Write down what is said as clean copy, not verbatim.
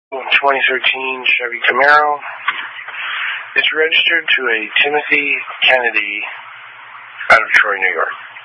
2013 Chevy Camaro. It's registered to a Timothy Kennedy out of Troy, New York.